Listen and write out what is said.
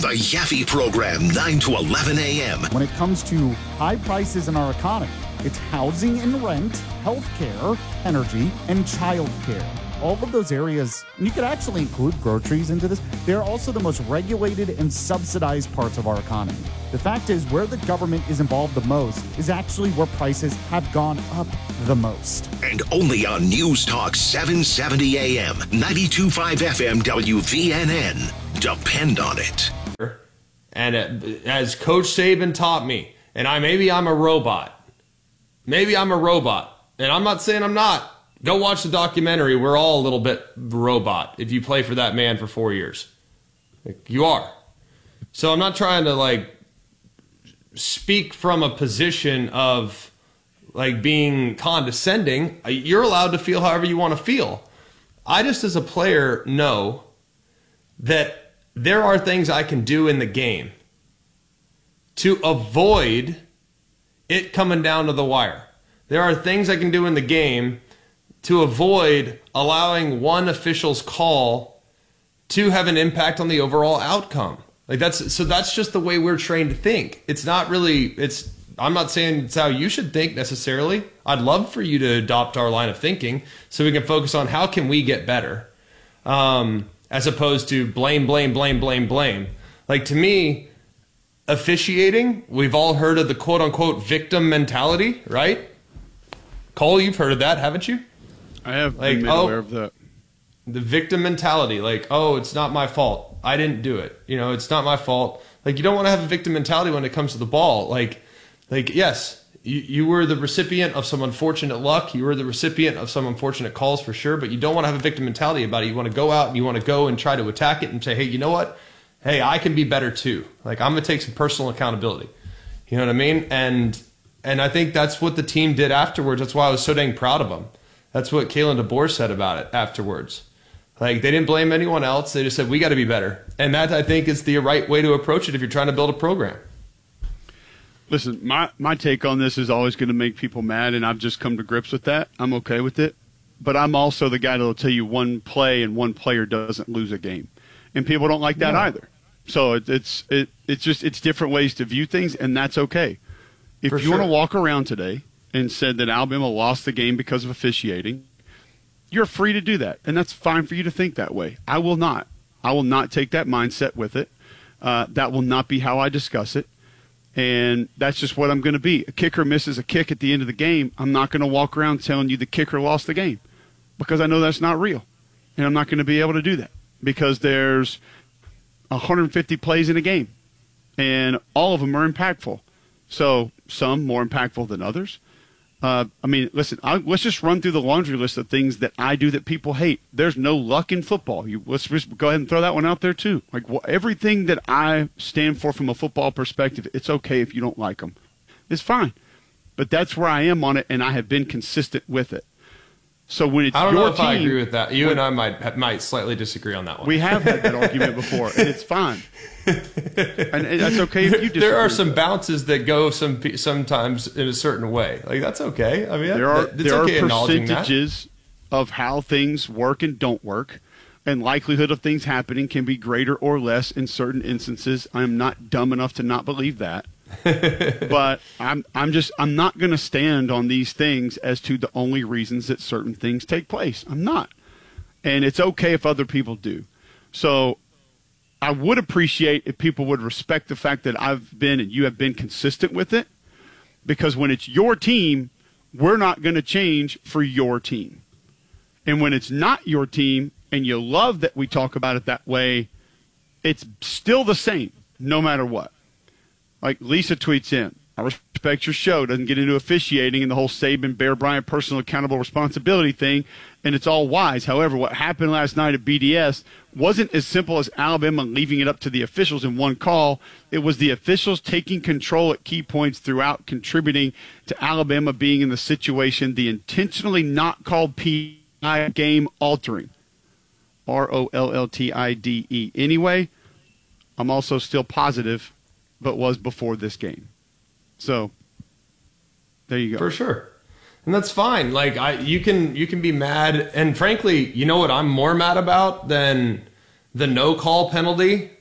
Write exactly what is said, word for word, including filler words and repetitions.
The Yaffe Program, nine to eleven a.m. When it comes to high prices in our economy, it's housing and rent, healthcare, energy, and childcare. All of those areas, and you could actually include groceries into this, they're also the most regulated and subsidized parts of our economy. The fact is, where the government is involved the most is actually where prices have gone up the most. And only on News Talk seven seventy A M, ninety-two point five F M W V N N. Depend on it. And it, as Coach Saban taught me, and I maybe I'm a robot. Maybe I'm a robot. And I'm not saying I'm not. Go watch the documentary. We're all a little bit robot if you play for that man for four years. Like, you are. So I'm not trying to, like, speak from a position of, like, being condescending. You're allowed to feel however you want to feel. I just, as a player, know that there are things I can do in the game to avoid it coming down to the wire. There are things I can do in the game to avoid allowing one official's call to have an impact on the overall outcome. Like that's so that's just the way we're trained to think. It's not really it's I'm not saying it's how you should think necessarily. I'd love for you to adopt our line of thinking so we can focus on how can we get better. Um, as opposed to blame, blame, blame, blame, blame. Like, to me, officiating, we've all heard of the quote-unquote victim mentality, right? Cole, you've heard of that, haven't you? I have like, been made oh, aware of that. The victim mentality, like, oh, it's not my fault. I didn't do it. You know, it's not my fault. Like, you don't want to have a victim mentality when it comes to the ball. Like, like yes, you, you were the recipient of some unfortunate luck. You were the recipient of some unfortunate calls for sure, but you don't want to have a victim mentality about it. You want to go out and you want to go and try to attack it and say, hey, you know what? Hey, I can be better too. Like, I'm going to take some personal accountability. You know what I mean? And and I think that's what the team did afterwards. That's why I was so dang proud of them. That's what Kalen DeBoer said about it afterwards. Like, they didn't blame anyone else. They just said, we got to be better. And that, I think, is the right way to approach it if you're trying to build a program. Listen, my, my take on this is always going to make people mad, and I've just come to grips with that. I'm okay with it. But I'm also the guy that will tell you one play and one player doesn't lose a game. And people don't like that yeah. either. So it, it's it, it's just it's different ways to view things, and that's okay. If For you sure. want to walk around today and said that Alabama lost the game because of officiating, you're free to do that, and that's fine for you to think that way. I will not. I will not take that mindset with it. Uh, that will not be how I discuss it. And that's just what I'm going to be. A kicker misses a kick at the end of the game. I'm not going to walk around telling you the kicker lost the game because I know that's not real. And I'm not going to be able to do that because there's one hundred fifty plays in a game, and all of them are impactful. So some more impactful than others. Uh, I mean, listen, I, let's just run through the laundry list of things that I do that people hate. There's no luck in football. You, let's just go ahead and throw that one out there, too. Like, well, everything that I stand for from a football perspective, it's okay if you don't like them. It's fine. But that's where I am on it, and I have been consistent with it. So when it's I don't your know if team, I agree with that. You when, and I might might slightly disagree on that one. We have had that argument before, and it's fine. And that's okay if you disagree. There are some bounces that go some sometimes in a certain way. Like, that's okay. I mean, there are it's there okay are acknowledging percentages that. Of how things work and don't work, and likelihood of things happening can be greater or less in certain instances. I'm not dumb enough to not believe that. But I'm I'm just I'm not going to stand on these things as to the only reasons that certain things take place. I'm not. And it's okay if other people do. So I would appreciate if people would respect the fact that I've been and you have been consistent with it, because when it's your team, we're not going to change for your team. And when it's not your team and you love that we talk about it that way, it's still the same no matter what. Like Lisa tweets in, I respect your show, doesn't get into officiating and the whole Saban, Bear Bryant personal accountable responsibility thing, and it's all wise. However, what happened last night at B D S wasn't as simple as Alabama leaving it up to the officials in one call. It was the officials taking control at key points throughout, contributing to Alabama being in the situation, the intentionally not called P I game altering. R O L L T I D E. Anyway, I'm also still positive, but was before this game. So there you go. For sure. And that's fine. Like, I you can you can be mad, and frankly, you know what I'm more mad about than the no call penalty